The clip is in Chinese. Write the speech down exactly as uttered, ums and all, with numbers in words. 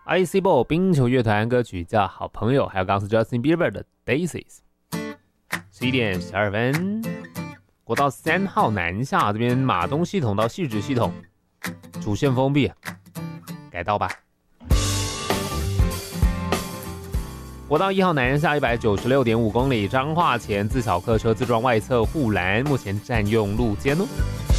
I C Ball 冰球乐团歌曲叫《好朋友》，还有刚刚是 Justin Bieber 的 Daisies。十一点十二分，国道三号南下这边马东系统到汐止系统主线封闭，改道吧。国道一号南下一百九十六点五公里，彰化前自小客车自撞外侧护栏，目前占用路肩哦。